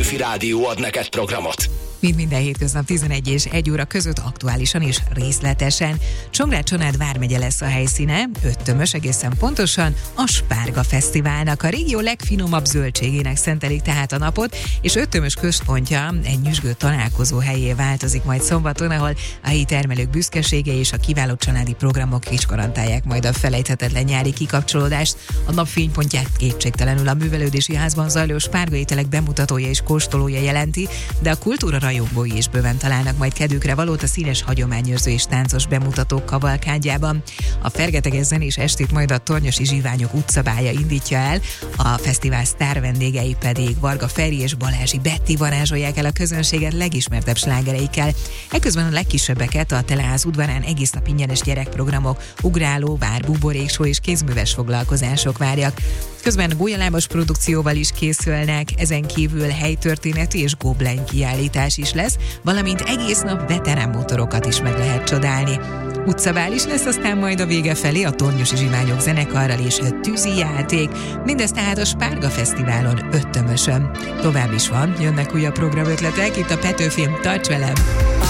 Petőfi Rádió ad neked programot. Mint minden hétköznap 11 és 1 óra között aktuálisan és részletesen. Csongrád-Csanád vármegye lesz a helyszíne, öttömös egészen pontosan, a Spárga Fesztiválnak. A régió legfinomabb zöldségének szentelik tehát a napot, és öttömös központja egy nyüzsgő találkozó helyé változik majd szombaton, ahol a helyi termelők büszkesége és a kiváló családi programok is garantálják majd a felejthetetlen nyári kikapcsolódást. A nap fénypontját kétségtelenül a művelődési házban zajló spárgaételek bemutatója és kóstolója jelenti, de a kultúra rajongói is bőven találnak majd kedvükre valót a színes hagyományőrző és táncos bemutatók kavalkádjában. A fergeteges zenés estét majd a Tornyosi Zsiványok utcabálja indítja el, a fesztivál sztár vendégei pedig Varga Feri és Balázsi Betty varázsolják el a közönséget legismertebb slágereikkel. Eközben a legkisebbeket a Teleház udvarán egész nap ingyenes gyerekprogramok, ugráló, vár, buborékshow és kézműves foglalkozások várják. Közben gólyalábas produkcióval is készülnek, ezen kívül helytörténeti és goblen kiállítás is lesz, valamint egész nap veterán motorokat is meg lehet csodálni. Utcabál is lesz aztán majd a vége felé a Tornyosi Zsiványok zenekarral és tűzi játék, mindez tehát a Spárga Fesztiválon öttömösön. Tovább is van, jönnek újabb programötletek, itt a Petőfin, tarts velem!